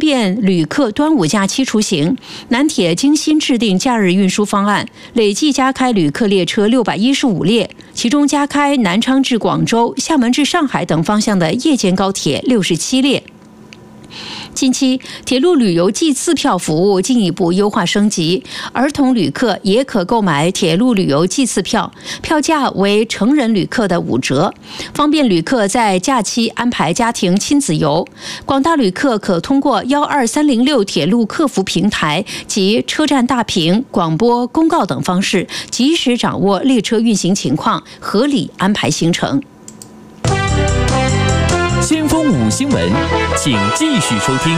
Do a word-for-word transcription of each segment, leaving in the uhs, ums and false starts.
便旅客端午假期出行。南铁精心制定假日运输方案，累计加开旅客列车六百一十五列，其中加开南昌至广州、厦门至上海等方向的夜间高铁六十七列。近期，铁路旅游季次票服务进一步优化升级，儿童旅客也可购买铁路旅游季次票，票价为成人旅客的五折，方便旅客在假期安排家庭亲子游。广大旅客可通过幺二三零六铁路客服平台及车站大屏、广播、公告等方式，及时掌握列车运行情况，合理安排行程。 先锋五新闻，请继续收听。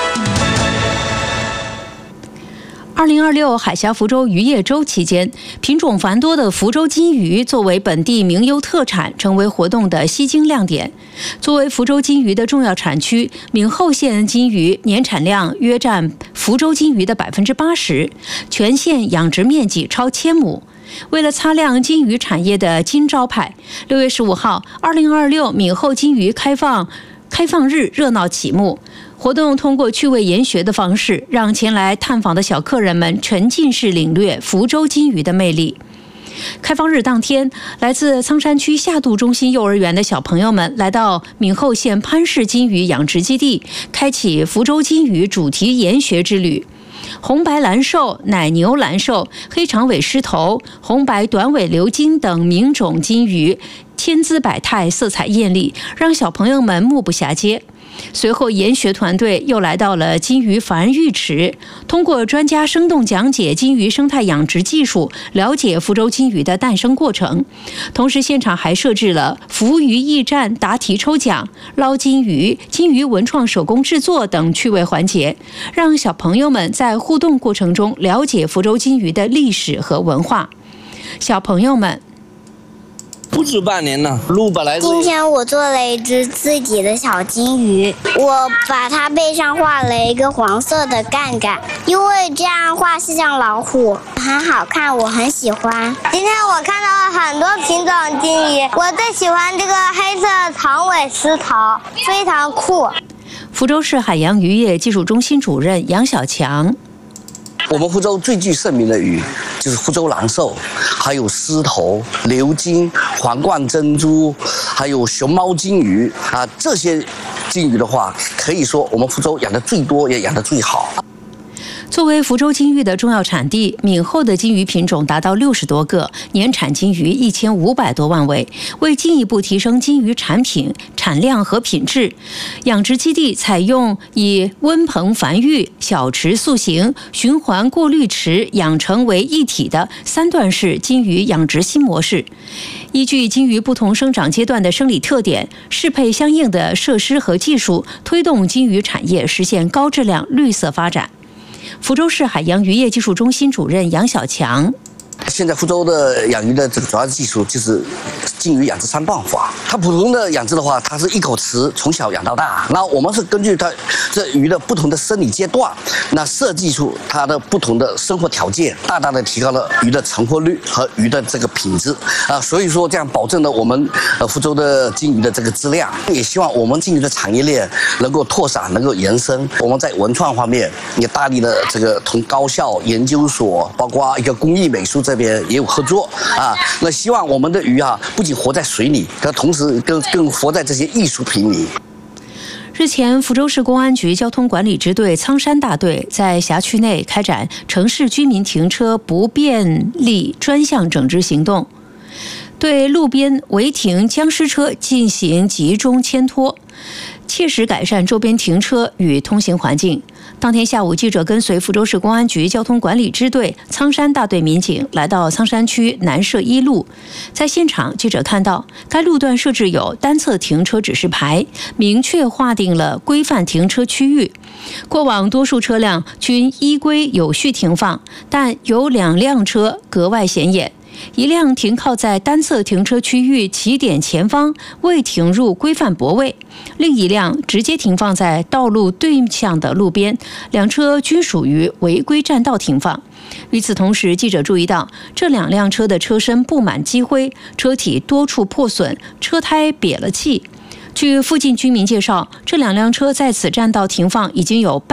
二零二六海峡福州渔业周期间，品种繁多的福州金鱼作为本地名优特产，成为活动的吸睛亮点。作为福州金鱼的重要产区，闽后县金鱼年产量约占福州金鱼的百分之八十，全县养殖面积超千亩。为了擦亮金鱼产业的金招牌，六月十五号，二零二六闽后金鱼开放开放日热闹启幕。活动通过趣味研学的方式，让前来探访的小客人们沉浸式领略福州金鱼的魅力。开放日当天，来自苍山区下渡中心幼儿园的小朋友们来到闽后县潘氏金鱼养殖基地，开启福州金鱼主题研学之旅。红白蓝瘦、奶牛蓝瘦、黑长尾狮头、红白短尾鎏金等名种金鱼，千姿百态，色彩艳丽，让小朋友们目不暇接。随后，研学团队又来到了金鱼繁育池，通过专家生动讲解金鱼生态养殖技术，了解福州金鱼的诞生过程。同时，现场还设置了福鱼驿站答题抽奖、捞金鱼、金鱼文创手工制作等趣味环节，让小朋友们在互动过程中了解福州金鱼的历史和文化。小朋友们。 不止半年了，路本来。 今天我做了一只自己的小金鱼，我把它背上画了一个黄色的杠杠，因为这样画是像老虎，很好看，我很喜欢。今天我看到了很多品种金鱼，我最喜欢这个黑色长尾狮头，非常酷。 福州市海洋渔业技术中心主任杨小强。 我们福州最具盛名的鱼就是福州蓝瘦，还有狮头、鎏金、皇冠珍珠，还有熊猫金鱼啊，这些金鱼的话，可以说我们福州养的最多，也养的最好。 作为福州金鱼的重要产地，闽后的金鱼品种达到六十多个，年产金鱼一千五百多万尾。为进一步提升金鱼产品产量和品质，养殖基地采用以温棚繁育、小池塑形、循环过滤池养成为一体的三段式金鱼养殖新模式。依据金鱼不同生长阶段的生理特点，适配相应的设施和技术，推动金鱼产业实现高质量绿色发展。福州市海洋渔业技术中心主任杨小强。 现在福州的养鱼的这个主要的技术就是金鱼养殖三段法。它普通的养殖的话，它是一口池从小养到大。那我们是根据它这鱼的不同的生理阶段，那设计出它的不同的生活条件，大大的提高了鱼的成活率和鱼的这个品质啊。所以说这样保证了我们呃福州的金鱼的这个质量。也希望我们金鱼的产业链能够拓展，能够延伸。我们在文创方面也大力的这个同高校、研究所，包括一个工艺美术这边也有合作啊。那希望我们的鱼啊，不仅活在水里，它同时更更活在这些艺术品里。 日前，福州市公安局交通管理支队苍山大队在辖区内开展城市居民停车不便利专项整治行动，对路边违停僵尸车进行集中牵拖，切实改善周边停车与通行环境。当天下午，记者跟随福州市公安局交通管理支队苍山大队民警来到苍山区南社一路，在现场，记者看到该路段设置有单侧停车指示牌，明确划定了规范停车区域。过往多数车辆均依规有序停放，但有两辆车格外显眼。一辆停靠在单侧停车区域起点前方，未停入规范泊位；另一辆直接停放在道路对向的路边，两车均属于违规占道停放。与此同时，记者注意到这两辆车的车身布满积灰，车体多处破损，车胎瘪了气。据附近居民介绍，这两辆车在此占道停放已经有半